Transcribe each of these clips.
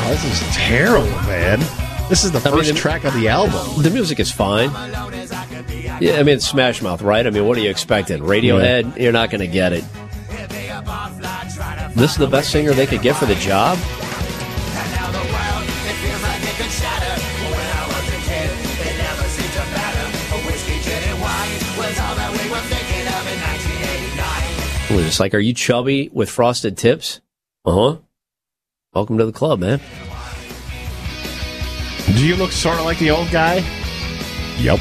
this is terrible, man. This is the first track of the album. The music is fine. Yeah, I mean, it's Smash Mouth, right? I mean, what are you expecting? Radiohead? You're not going to get it. This is the best singer they could get for the job? It's like, are you chubby with frosted tips? Uh-huh. Welcome to the club, man. Do you look sort of like the old guy? Yep.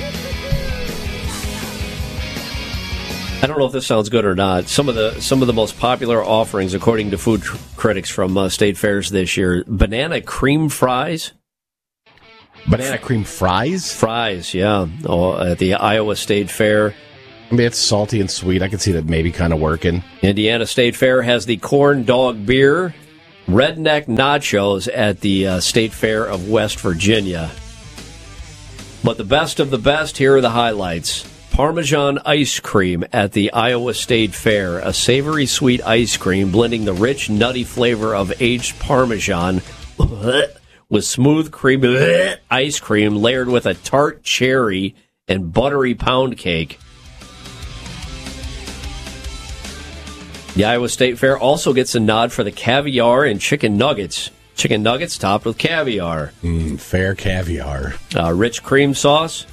I don't know if this sounds good or not. Some of the most popular offerings, according to food critics from State Fairs this year, banana cream fries. Banana cream fries? Fries, yeah. At the Iowa State Fair. I mean, it's salty and sweet. I can see that maybe kind of working. Indiana State Fair has the corn dog beer. Redneck nachos at the State Fair of West Virginia. But the best of the best, here are the highlights. Parmesan ice cream at the Iowa State Fair. A savory sweet ice cream blending the rich, nutty flavor of aged Parmesan with smooth, creamy ice cream layered with a tart cherry and buttery pound cake. The Iowa State Fair also gets a nod for the caviar and chicken nuggets. Chicken nuggets topped with caviar. Fair caviar. Rich cream sauce.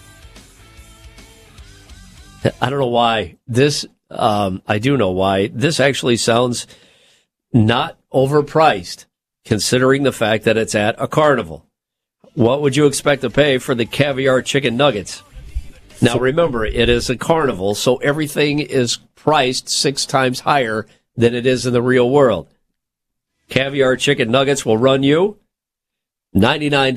I don't know why. I do know why. This actually sounds not overpriced, considering the fact that it's at a carnival. What would you expect to pay for the caviar chicken nuggets? Now, remember, it is a carnival, so everything is priced 6 times higher than it is in the real world. Caviar chicken nuggets will run you $99.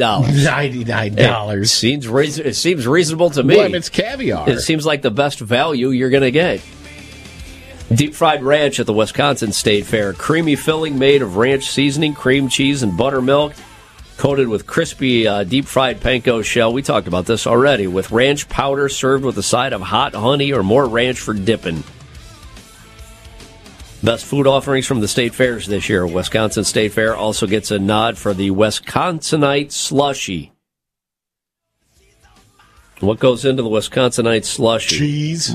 $99. It seems reasonable to me. Well, it's caviar. It seems like the best value you're going to get. Deep fried ranch at the Wisconsin State Fair. Creamy filling made of ranch seasoning, cream cheese, and buttermilk. Coated with crispy deep fried panko shell. We talked about this already. With ranch powder served with a side of hot honey or more ranch for dipping. Best food offerings from the state fairs this year. Wisconsin State Fair also gets a nod for the Wisconsinite Slushy. What goes into the Wisconsinite Slushy? Cheese.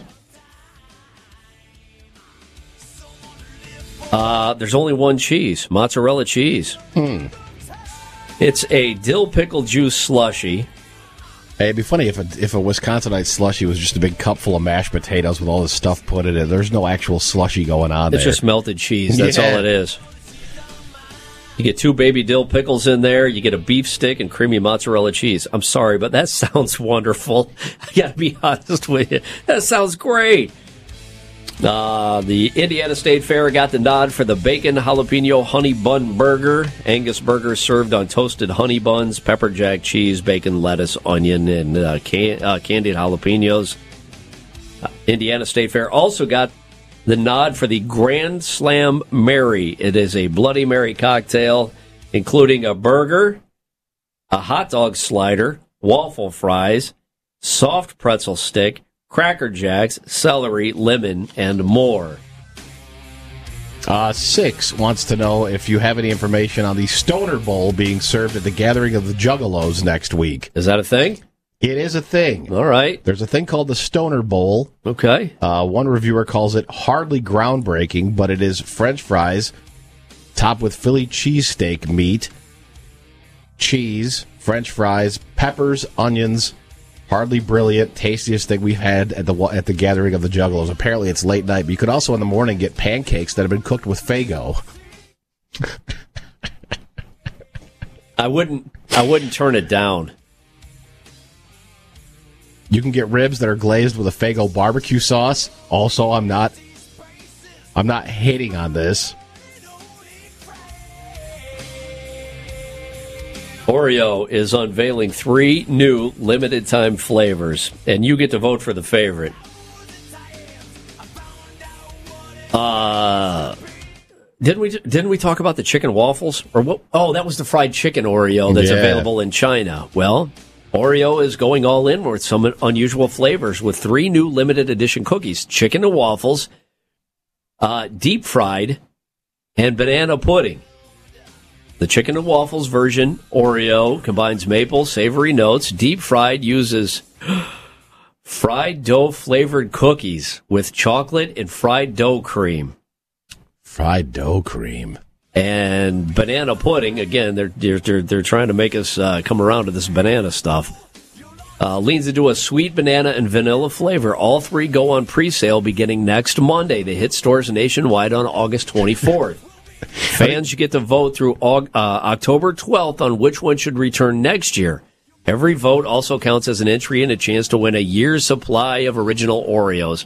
There's only one cheese. Mozzarella cheese. It's a dill pickle juice slushy. Hey, it'd be funny if a Wisconsinite slushy was just a big cup full of mashed potatoes with all this stuff put in it. There's no actual slushy going on there. It's just melted cheese. That's all it is. You get 2 baby dill pickles in there. You get a beef stick and creamy mozzarella cheese. I'm sorry, but that sounds wonderful. I got to be honest with you. That sounds great. The Indiana State Fair got the nod for the bacon jalapeno honey bun burger. Angus burgers served on toasted honey buns, pepper jack cheese, bacon, lettuce, onion, and candied jalapenos. Indiana State Fair also got the nod for the Grand Slam Mary. It is a Bloody Mary cocktail, including a burger, a hot dog slider, waffle fries, soft pretzel stick, Cracker Jacks, celery, lemon, and more. 6 wants to know if you have any information on the Stoner Bowl being served at the Gathering of the Juggalos next week. Is that a thing? It is a thing. All right. There's a thing called the Stoner Bowl. Okay. One reviewer calls it hardly groundbreaking, but it is French fries topped with Philly cheesesteak meat, cheese, French fries, peppers, onions. Hardly brilliant, tastiest thing we've had at the Gathering of the Juggalos. Apparently, it's late night, but you could also in the morning get pancakes that have been cooked with Faygo. I wouldn't turn it down. You can get ribs that are glazed with a Faygo barbecue sauce. Also, I'm not hating on this. Oreo is unveiling 3 new limited-time flavors, and you get to vote for the favorite. Didn't we talk about the chicken waffles? Or what? Oh, that was the fried chicken Oreo that's available in China. Well, Oreo is going all in with some unusual flavors with 3 new limited edition cookies: chicken and waffles, deep fried, and banana pudding. The chicken and waffles version, Oreo, combines maple, savory notes. Deep fried uses fried dough flavored cookies with chocolate and fried dough cream. Fried dough cream. And banana pudding. Again, they're trying to make us come around to this banana stuff. Leans into a sweet banana and vanilla flavor. All three go on pre-sale beginning next Monday. They hit stores nationwide on August 24th. Fans get to vote through October 12th on which one should return next year. Every vote also counts as an entry and a chance to win a year's supply of original Oreos.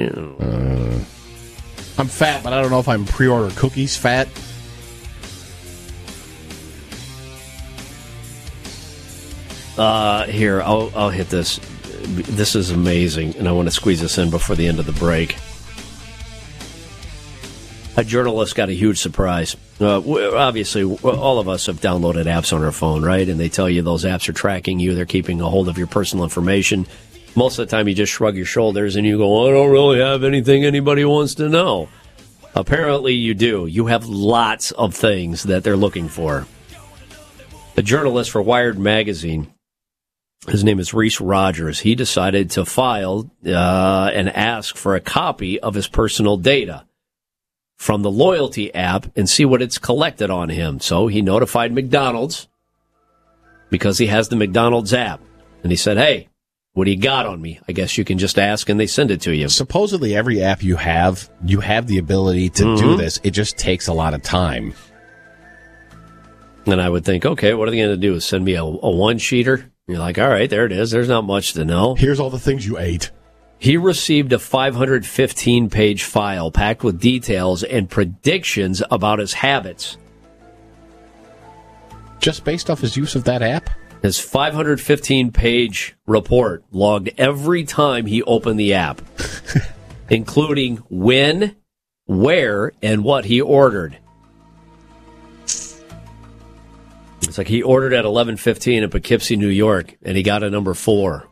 I'm fat, but I don't know if I'm pre-order cookies fat. Here, I'll hit this. This is amazing, and I want to squeeze this in before the end of the break. A journalist got a huge surprise. Obviously, all of us have downloaded apps on our phone, right? And they tell you those apps are tracking you. They're keeping a hold of your personal information. Most of the time, you just shrug your shoulders and you go, I don't really have anything anybody wants to know. Apparently, you do. You have lots of things that they're looking for. A journalist for Wired Magazine, his name is Reese Rogers, he decided to file and ask for a copy of his personal data from the loyalty app and see what it's collected on him. So he notified McDonald's because he has the McDonald's app. And he said, hey, what do you got on me? I guess you can just ask and they send it to you. Supposedly every app you have the ability to do this. It just takes a lot of time. And I would think, okay, what are they going to do? Send me a one-sheeter? You're like, all right, there it is. There's not much to know. Here's all the things you ate. He received a 515-page file packed with details and predictions about his habits. Just based off his use of that app? His 515-page report logged every time he opened the app, including when, where, and what he ordered. It's like he ordered at 11:15 in Poughkeepsie, New York, and he got a number 4.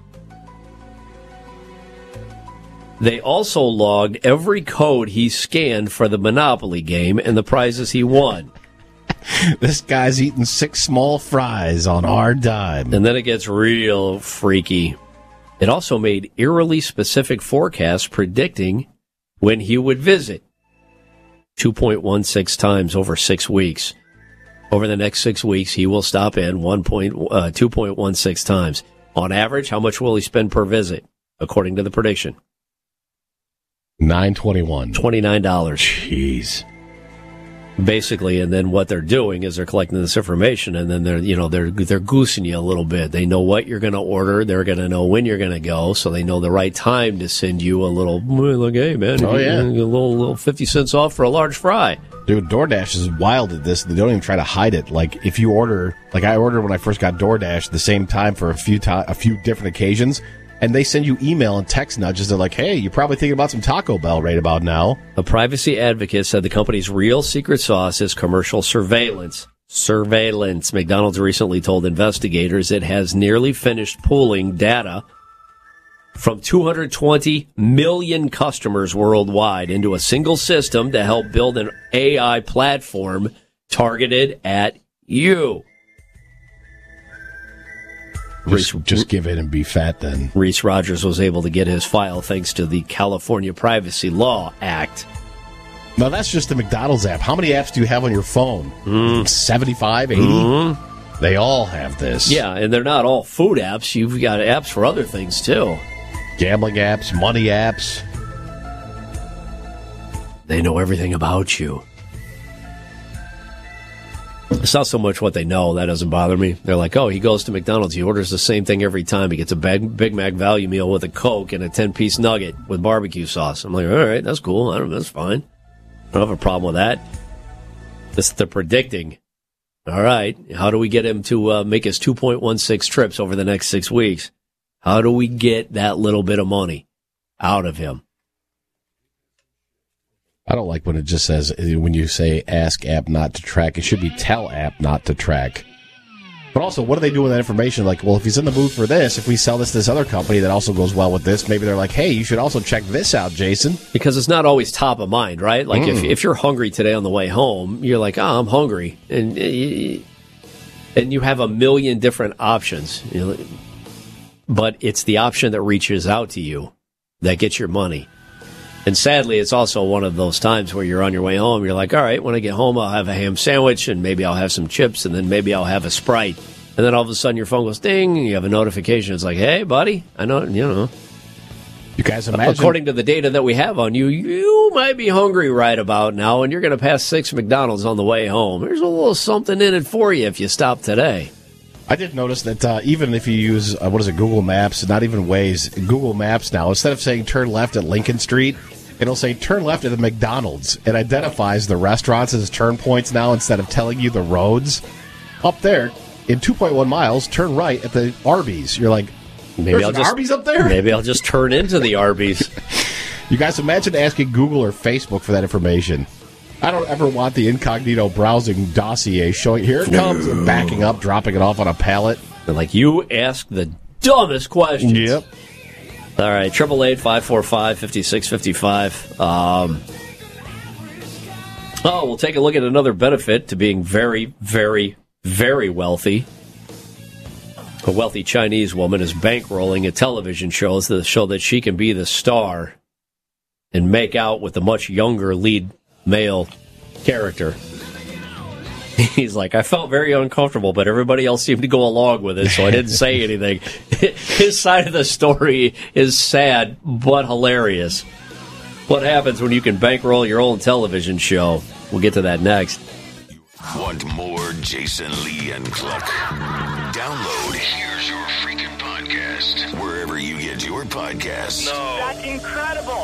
They also logged every code he scanned for the Monopoly game and the prizes he won. This guy's eating 6 small fries on our dime. And then it gets real freaky. It also made eerily specific forecasts predicting when he would visit. 2.16 times over 6 weeks. Over the next 6 weeks, he will stop in 2.16 times. On average, how much will he spend per visit, according to the prediction? $9.21. $29. Jeez. Basically, and then what they're doing is they're collecting this information, and then they're goosing you a little bit. They know what you're going to order. They're going to know when you're going to go, so they know the right time to send you a little. Look, hey man, a little 50 cents off for a large fry. Dude, DoorDash is wild at this. They don't even try to hide it. Like if you order, like I ordered when I first got DoorDash, the same time for a few different occasions. And they send you email and text nudges. They're like, hey, you're probably thinking about some Taco Bell right about now. A privacy advocate said the company's real secret sauce is commercial surveillance. Surveillance. McDonald's recently told investigators it has nearly finished pooling data from 220 million customers worldwide into a single system to help build an AI platform targeted at you. Just give in and be fat then. Reese Rogers was able to get his file thanks to the California Privacy Law Act. Now, that's just the McDonald's app. How many apps do you have on your phone? 75, 80? They all have this. Yeah, and they're not all food apps. You've got apps for other things, too. Gambling apps, money apps. They know everything about you. It's not so much what they know. That doesn't bother me. They're like, oh, he goes to McDonald's. He orders the same thing every time. He gets a Big Mac value meal with a Coke and a 10-piece nugget with barbecue sauce. I'm like, all right, that's cool. That's fine. I don't have a problem with that. They're predicting. All right, how do we get him to make his 2.16 trips over the next 6 weeks? How do we get that little bit of money out of him? I don't like when it just says, when you say ask app not to track, it should be tell app not to track. But also, what do they do with that information? Like, well, if he's in the mood for this, if we sell this to this other company that also goes well with this, maybe they're like, hey, you should also check this out, Jason. Because it's not always top of mind, right? Like, if you're hungry today on the way home, you're like, oh, I'm hungry. And you have a million different options. But it's the option that reaches out to you that gets your money. And sadly, it's also one of those times where you're on your way home. You're like, all right, when I get home, I'll have a ham sandwich, and maybe I'll have some chips, and then maybe I'll have a Sprite. And then all of a sudden, your phone goes ding, and you have a notification. It's like, hey, buddy, I know, You guys imagine. According to the data that we have on you, you might be hungry right about now, and you're going to pass 6 McDonald's on the way home. There's a little something in it for you if you stop today. I did notice that even if you use, Google Maps, not even Waze, Google Maps now, instead of saying turn left at Lincoln Street, it'll say turn left at the McDonald's. It identifies the restaurants as turn points now instead of telling you the roads. Up there, in 2.1 miles, turn right at the Arby's. You're like, maybe I'll just Arby's up there? Maybe I'll just turn into the Arby's. You guys imagine asking Google or Facebook for that information. I don't ever want the incognito browsing dossier showing, here it comes, and backing up, dropping it off on a pallet. They're like, you ask the dumbest questions. Yep. All right, 888-545-5655. We'll take a look at another benefit to being very, very, very wealthy. A wealthy Chinese woman is bankrolling a television show to show that she can be the star and make out with a much younger lead male character. He's like, I felt very uncomfortable, but everybody else seemed to go along with it, so I didn't say anything. His side of the story is sad, but hilarious. What happens when you can bankroll your own television show? We'll get to that next. Want more Jason Lee and Cluck? Download Here's Your Freaking Podcast wherever you get your podcasts. No. That's incredible.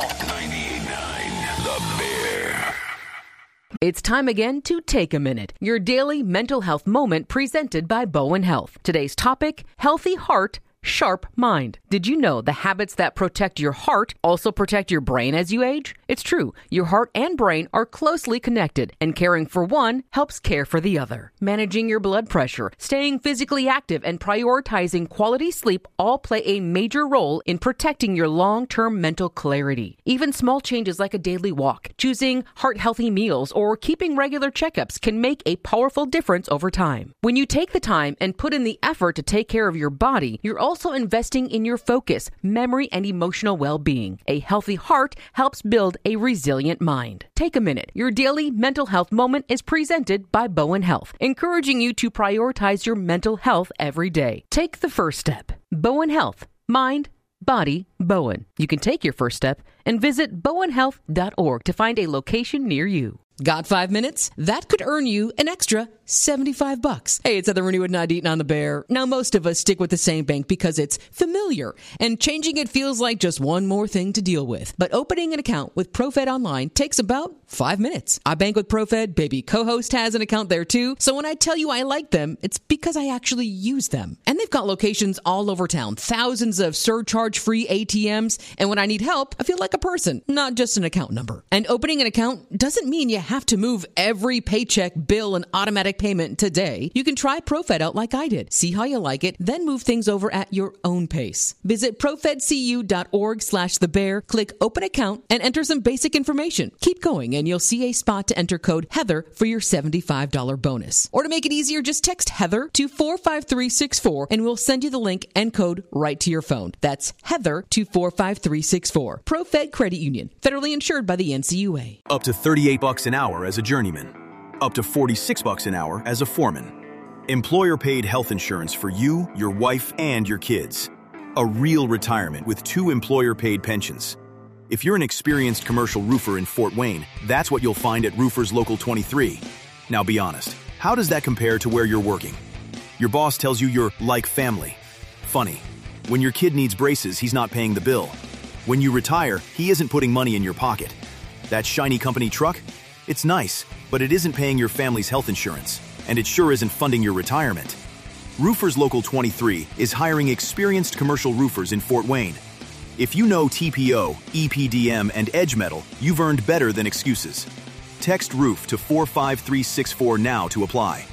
98.9 The Bear. It's time again to Take a Minute, your daily mental health moment presented by Bowen Health. Today's topic, healthy heart, sharp mind. Did you know the habits that protect your heart also protect your brain as you age? It's true. Your heart and brain are closely connected, and caring for one helps care for the other. Managing your blood pressure, staying physically active, and prioritizing quality sleep all play a major role in protecting your long-term mental clarity. Even small changes like a daily walk, choosing heart-healthy meals, or keeping regular checkups can make a powerful difference over time. When you take the time and put in the effort to take care of your body, you're also investing in your focus, memory, and emotional well-being. A healthy heart helps build a resilient mind. Take a minute. Your daily mental health moment is presented by Bowen Health, encouraging you to prioritize your mental health every day. Take the first step. Bowen Health. Mind, body, Bowen. You can take your first step and visit bowenhealth.org to find a location near you. Got 5 minutes? That could earn you an extra $75. Hey, it's Heather Renew at 98 on the Bear. Now, most of us stick with the same bank because it's familiar, and changing it feels like just one more thing to deal with. But opening an account with ProFed Online takes about 5 minutes. I bank with ProFed. Baby co-host has an account there too. So when I tell you I like them, it's because I actually use them. And they've got locations all over town, thousands of surcharge-free ATMs. And when I need help, I feel like a person, not just an account number. And opening an account doesn't mean you have to move every paycheck, bill, and automatic payment today. You can try ProFed out like I did. See how you like it, then move things over at your own pace. Visit profedcu.org/thebear, click open account, and enter some basic information. Keep going, and you'll see a spot to enter code Heather for your $75 bonus. Or to make it easier, just text Heather to 45364, and we'll send you the link and code right to your phone. That's Heather to 45364. ProFed Credit Union, federally insured by the NCUA. Up to $38 an hour as a journeyman. Up to $46 an hour as a foreman. Employer-paid health insurance for you, your wife, and your kids. A real retirement with 2 employer-paid pensions. If you're an experienced commercial roofer in Fort Wayne, that's what you'll find at Roofers Local 23. Now be honest, how does that compare to where you're working? Your boss tells you you're like family. Funny, when your kid needs braces, he's not paying the bill. When you retire, he isn't putting money in your pocket. That shiny company truck? It's nice, but it isn't paying your family's health insurance, and it sure isn't funding your retirement. Roofers Local 23 is hiring experienced commercial roofers in Fort Wayne. If you know TPO, EPDM, and Edge Metal, you've earned better than excuses. Text ROOF to 45364 now to apply.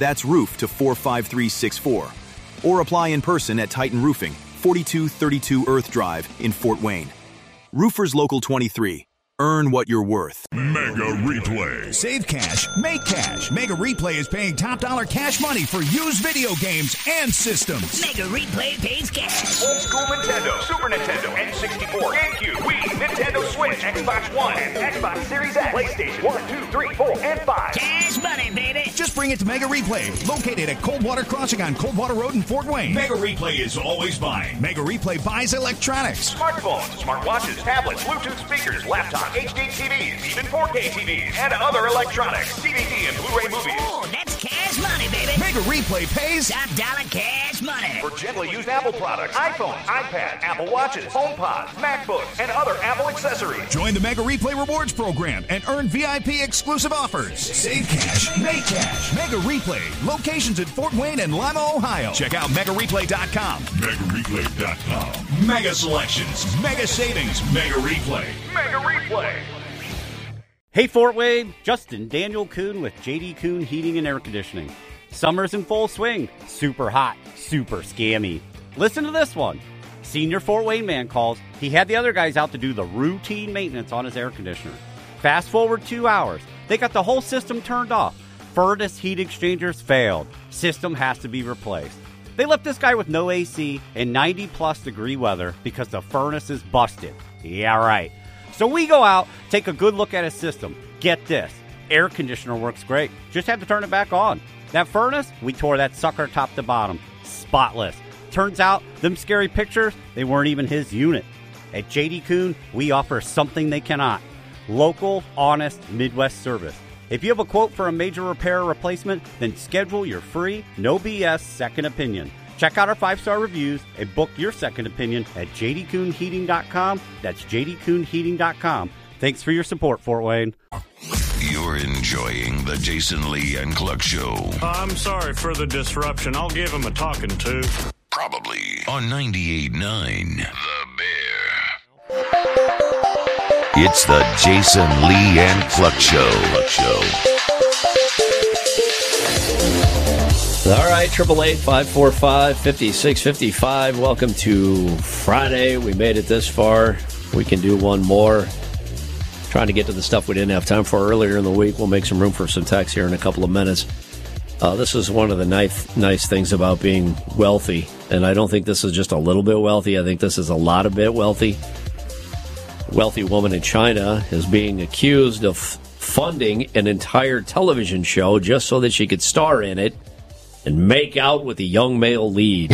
That's roof to 45364. Or apply in person at Titan Roofing, 4232 Earth Drive in Fort Wayne. Roofers Local 23. Earn what you're worth. Mega Replay. Save cash, make cash. Mega Replay is paying top dollar cash money for used video games and systems. Mega Replay pays cash. Old school Nintendo, Super Nintendo, N64, GameCube, Wii, Nintendo Switch, Xbox One, and Xbox Series X, PlayStation 1, 2, 3, 4, and 5. Cash money, baby. Just bring it to Mega Replay, located at Coldwater Crossing on Coldwater Road in Fort Wayne. Mega Replay is always buying. Mega Replay buys electronics. Smartphones, smartwatches, tablets, Bluetooth speakers, laptops, HD TVs, even 4K TVs, and other electronics, DVD and Blu-ray movies. Oh, that's cash money, baby. Mega Replay pays Top dollar cash money. For gently used Apple products, iPhones, iPads, Apple Watches, HomePods, MacBooks, and other Apple accessories. Join the Mega Replay Rewards program and earn VIP exclusive offers. Save cash, make cash. Mega Replay. Locations in Fort Wayne and Lima, Ohio. Check out MegaReplay.com. MegaReplay.com. Mega selections, mega savings, Mega Replay. Mega Replay. Hey Fort Wayne, Justin Daniel Kuhn with JD Kuhn Heating and Air Conditioning. Summer's in full swing. Super hot, super scammy. Listen to this one. Senior Fort Wayne man calls. He had the other guys out to do the routine maintenance on his air conditioner. Fast forward 2 hours. They got the whole system turned off. Furnace heat exchangers failed. System has to be replaced. They left this guy with no AC and 90-plus degree weather because the furnace is busted. Yeah, right. So we go out, take a good look at his system. Get this. Air conditioner works great. Just had to turn it back on. That furnace, we tore that sucker top to bottom. Spotless. Turns out, them scary pictures, they weren't even his unit. At JD Kuhn, we offer something they cannot. Local, honest, Midwest service. If you have a quote for a major repair or replacement, then schedule your free, no BS second opinion. Check out our 5-star reviews and book your second opinion at jdkuhnheating.com. That's jdkuhnheating.com. Thanks for your support, Fort Wayne. You're enjoying the Jason Lee and Cluck Show. I'm sorry for the disruption. I'll give him a talking to. Probably on 98.9 The Bear. It's the Jason Lee and Cluck Show. All right, 888-545-5655. Welcome to Friday. We made it this far. We can do one more. Trying to get to the stuff we didn't have time for earlier in the week. We'll make some room for some text here in a couple of minutes. This is one of the nice things about being wealthy. And I don't think this is just a little bit wealthy. I think this is a lot of bit wealthy. Wealthy woman in China is being accused of funding an entire television show just so that she could star in it and make out with the young male lead.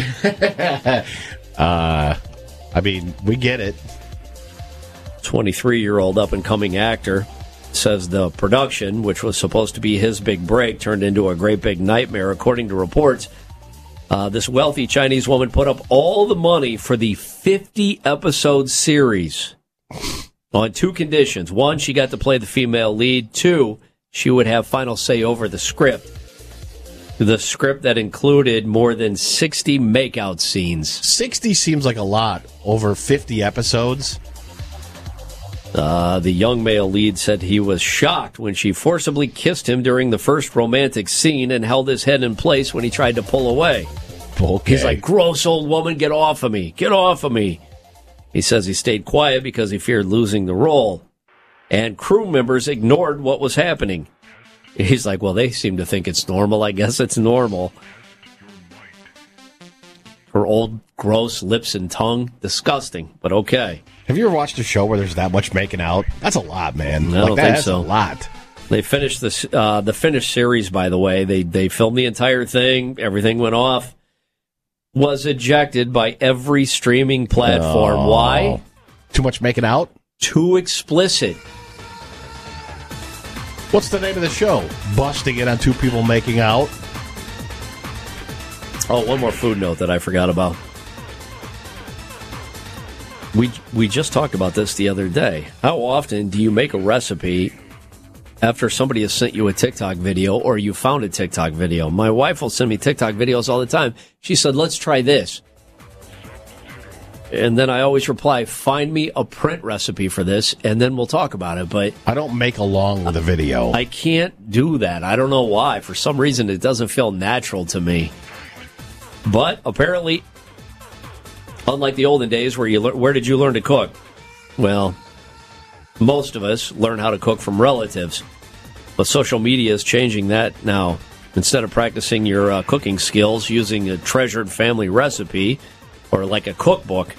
I mean, we get it. 23-year-old up-and-coming actor says the production, which was supposed to be his big break, turned into a great big nightmare. According to reports, this wealthy Chinese woman put up all the money for the 50-episode series on 2 conditions. 1, she got to play the female lead. 2, she would have final say over the script. The script that included more than 60 makeout scenes. 60 seems like a lot over 50 episodes. The young male lead said he was shocked when she forcibly kissed him during the first romantic scene and held his head in place when he tried to pull away. Okay. He's like, gross old woman, get off of me. Get off of me. He says he stayed quiet because he feared losing the role. And crew members ignored what was happening. He's like, well, they seem to think it's normal. I guess it's normal. Her old, gross lips and tongue. Disgusting, but okay. Have you ever watched a show where there's that much making out? That's a lot, man. I don't think that's so. A lot. They finished the finished series, by the way. They filmed the entire thing. Everything went off. Was ejected by every streaming platform. Oh. Why? Too much making out? Too explicit. What's the name of the show? Busting it on 2 people making out. Oh, one more food note that I forgot about. We just talked about this the other day. How often do you make a recipe after somebody has sent you a TikTok video or you found a TikTok video? My wife will send me TikTok videos all the time. She said, let's try this. And then I always reply, find me a print recipe for this, and then we'll talk about it. But I don't make along with a video. I can't do that. I don't know why. For some reason, it doesn't feel natural to me. But apparently, unlike the olden days where did you learn to cook? Well, most of us learn how to cook from relatives. But social media is changing that now. Instead of practicing your cooking skills using a treasured family recipe or like a cookbook,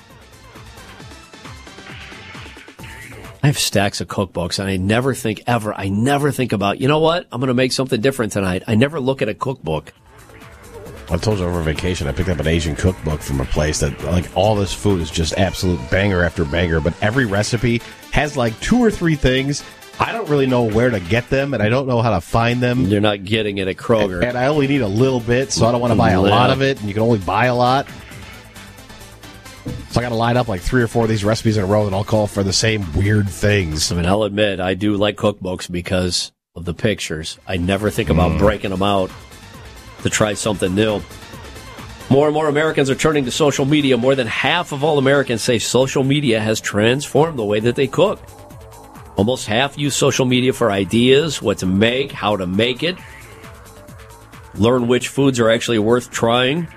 I have stacks of cookbooks, and I never think about, you know what, I'm going to make something different tonight. I never look at a cookbook. I told you over vacation, I picked up an Asian cookbook from a place that, like, all this food is just absolute banger after banger, but every recipe has, like, 2 or 3 things. I don't really know where to get them, and I don't know how to find them. You're not getting it at Kroger. And I only need a little bit, so I don't want to buy a lot of it, and you can only buy a lot. So I got to line up like 3 or 4 of these recipes in a row, and I'll call for the same weird things. I mean, I'll admit, I do like cookbooks because of the pictures. I never think about breaking them out to try something new. More and more Americans are turning to social media. More than half of all Americans say social media has transformed the way that they cook. Almost half use social media for ideas, what to make, how to make it, learn which foods are actually worth trying.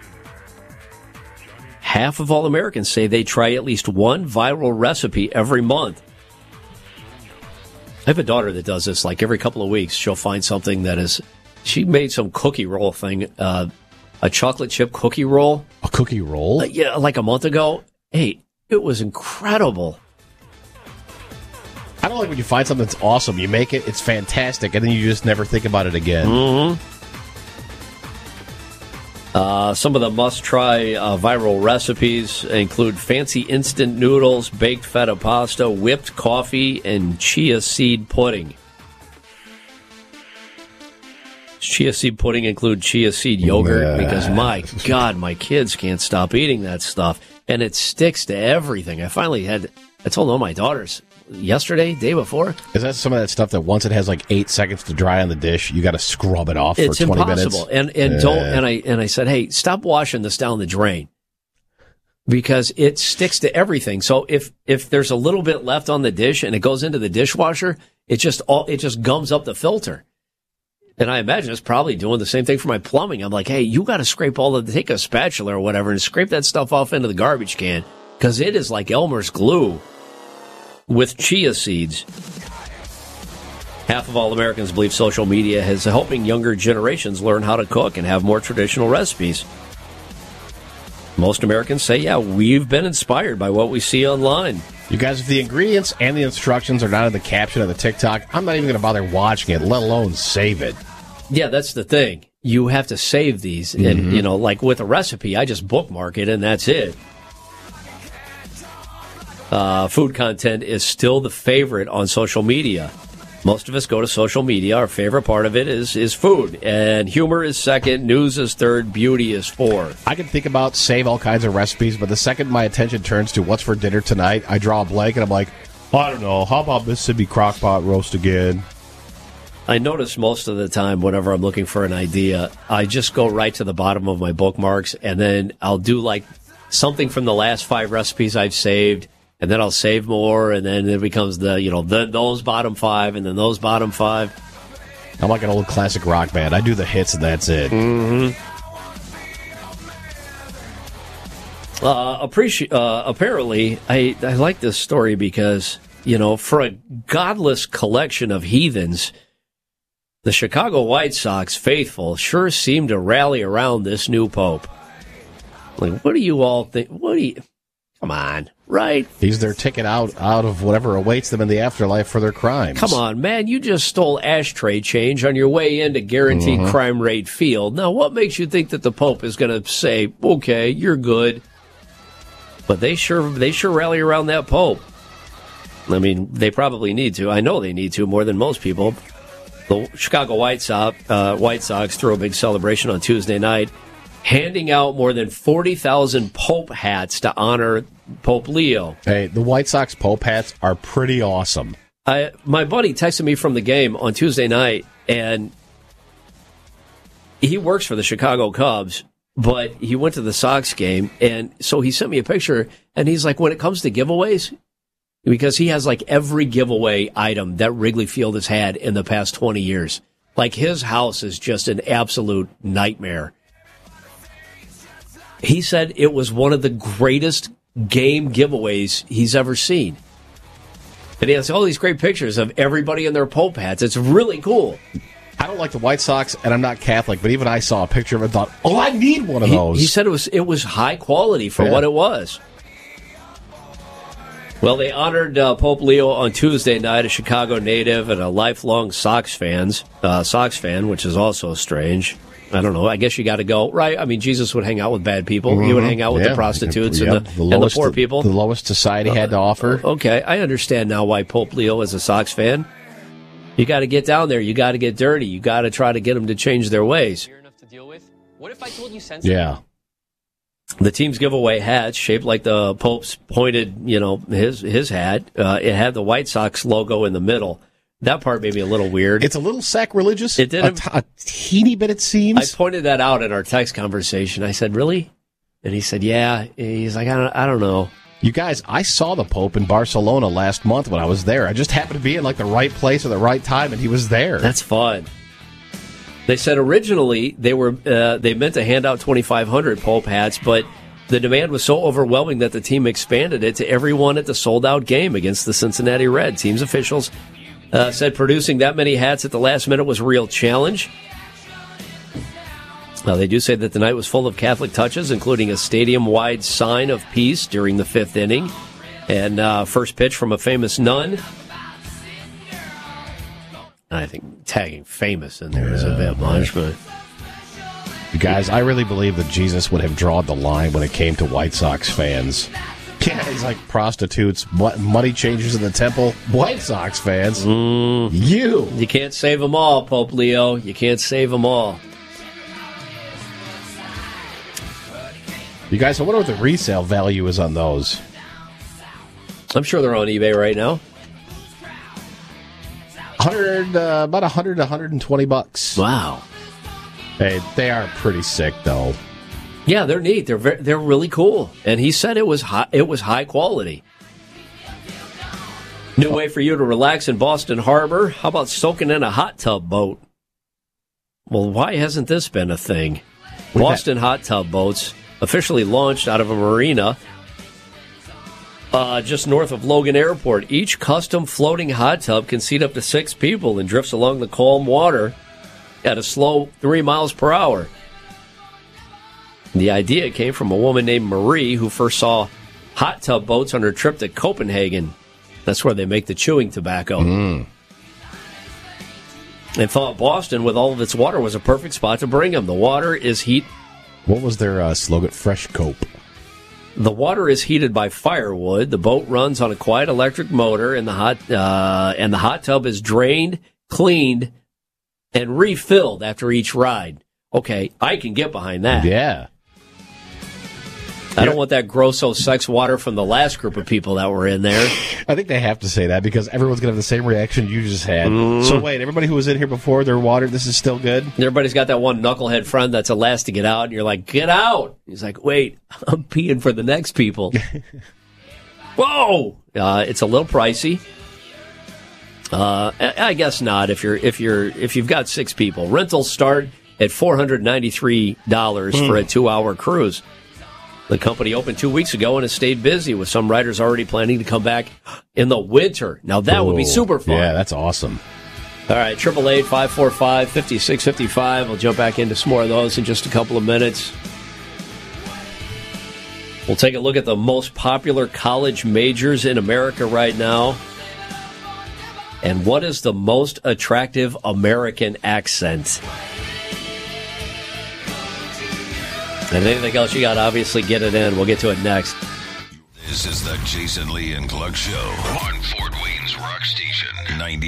Half of all Americans say they try at least one viral recipe every month. I have a daughter that does this like every couple of weeks. She'll find something that is... She made some cookie roll thing, a chocolate chip cookie roll. A cookie roll? Yeah, like a month ago. Hey, it was incredible. I don't like when you find something that's awesome. You make it, it's fantastic, and then you just never think about it again. Mm-hmm. Some of the must-try viral recipes include fancy instant noodles, baked feta pasta, whipped coffee, and chia seed pudding. Does chia seed pudding include chia seed yogurt? Because, my God, my kids can't stop eating that stuff. And it sticks to everything. I told all my daughters yesterday, day before. Is that some of that stuff that once it has like 8 seconds to dry on the dish, you got to scrub it off for 20 minutes? It's impossible. And I said, hey, stop washing this down the drain because it sticks to everything. So if there's a little bit left on the dish and it goes into the dishwasher, it just gums up the filter. And I imagine it's probably doing the same thing for my plumbing. I'm like, hey, you got to take a spatula or whatever and scrape that stuff off into the garbage can because it is like Elmer's glue. With chia seeds. Half of all Americans believe social media is helping younger generations learn how to cook and have more traditional recipes. Most Americans say, yeah, we've been inspired by what we see online. You guys, if the ingredients and the instructions are not in the caption of the TikTok, I'm not even going to bother watching it, let alone save it. Yeah, that's the thing. You have to save these. And, like with a recipe, I just bookmark it and that's it. Food content is still the favorite on social media. Most of us go to social media. Our favorite part of it is food. And humor is second, news is third, beauty is fourth. I can think about, save all kinds of recipes, but the second my attention turns to what's for dinner tonight, I draw a blank and I'm like, I don't know, how about Mississippi crockpot roast again? I notice most of the time whenever I'm looking for an idea, I just go right to the bottom of my bookmarks and then I'll do like something from the last 5 recipes I've saved. And then I'll save more, and then it becomes those bottom 5, and then those bottom 5. I'm like an old classic rock band. I do the hits, and that's it. Mm-hmm. Apparently, I like this story because, for a godless collection of heathens, the Chicago White Sox faithful sure seem to rally around this new pope. Like, what do you all think? Come on, right? He's their ticket out of whatever awaits them in the afterlife for their crimes. Come on, man. You just stole ashtray change on your way into Guaranteed Crime Rate Field. Now, what makes you think that the Pope is going to say, okay, you're good? But they sure rally around that Pope. I mean, they probably need to. I know they need to more than most people. The Chicago White Sox threw a big celebration on Tuesday night, handing out more than 40,000 Pope hats to honor Pope Leo. Hey, the White Sox Pope hats are pretty awesome. My buddy texted me from the game on Tuesday night, and he works for the Chicago Cubs, but he went to the Sox game, and so he sent me a picture, and he's like, when it comes to giveaways, because he has like every giveaway item that Wrigley Field has had in the past 20 years. Like his house is just an absolute nightmare. He said it was one of the greatest game giveaways he's ever seen. And he has all these great pictures of everybody in their Pope hats. It's really cool. I don't like the White Sox, and I'm not Catholic, but even I saw a picture of it and thought, I need one of those. He said it was high quality for what it was. Well, they honored Pope Leo on Tuesday night, a Chicago native and a lifelong Sox fan, which is also strange. I don't know. I guess you got to go, right? I mean, Jesus would hang out with bad people. Mm-hmm. He would hang out with the prostitutes and the poor people. The lowest society had to offer. Okay, I understand now why Pope Leo is a Sox fan. You got to get down there. You got to get dirty. You got to try to get them to change their ways. What if I told you sensitive? Yeah. The team's giveaway hats, shaped like the Pope's pointed, his hat. It had the White Sox logo in the middle. That part made me a little weird. It's a little sacrilegious. It did a teeny bit, it seems. I pointed that out in our text conversation. I said, "Really?" And he said, "Yeah." He's like, "I don't know." You guys, I saw the Pope in Barcelona last month when I was there. I just happened to be in like the right place at the right time, and he was there. That's fun. They said originally they meant to hand out 2,500 Pope hats, but the demand was so overwhelming that the team expanded it to everyone at the sold-out game against the Cincinnati Reds. Team's officials said producing that many hats at the last minute was a real challenge. Now, they do say that the night was full of Catholic touches, including a stadium-wide sign of peace during the fifth inning and first pitch from a famous nun. I think tagging famous in there is a bit much, but... You guys, I really believe that Jesus would have drawn the line when it came to White Sox fans. Yeah, he's like prostitutes, money changers in the temple, White Sox fans. You can't save them all, Pope Leo. You can't save them all. You guys, I wonder what the resale value is on those. I'm sure they're on eBay right now. About $100 to $120. Wow. Hey, they are pretty sick, though. Yeah, they're neat. They're really cool. And he said it was high quality. New way for you to relax in Boston Harbor. How about soaking in a hot tub boat? Well, why hasn't this been a thing? Boston hot tub boats officially launched out of a marina just north of Logan Airport. Each custom floating hot tub can seat up to 6 people and drifts along the calm water at a slow 3 miles per hour. The idea came from a woman named Marie who first saw hot tub boats on her trip to Copenhagen. That's where they make the chewing tobacco. And thought Boston, with all of its water, was a perfect spot to bring them. The water is heat. What was their slogan? Fresh Cope. The water is heated by firewood. The boat runs on a quiet electric motor, and the hot tub is drained, cleaned, and refilled after each ride. Okay, I can get behind that. Yeah. I don't want that grosso sex water from the last group of people that were in there. I think they have to say that because everyone's going to have the same reaction you just had. So wait, everybody who was in here before, their water, this is still good? Everybody's got that one knucklehead friend that's the last to get out, and you're like, get out! He's like, wait, I'm peeing for the next people. Whoa! It's a little pricey. I guess not if you've got 6 people. Rentals start at $493 for a 2-hour cruise. The company opened 2 weeks ago and has stayed busy, with some riders already planning to come back in the winter. Now, that would be super fun. Yeah, that's awesome. All right, 888-545-5655. We'll jump back into some more of those in just a couple of minutes. We'll take a look at the most popular college majors in America right now. And what is the most attractive American accent? And anything else you got, obviously, get it in. We'll get to it next. This is the Jason Lee and Clark Show on Fort Wayne's Rock Station, 98.7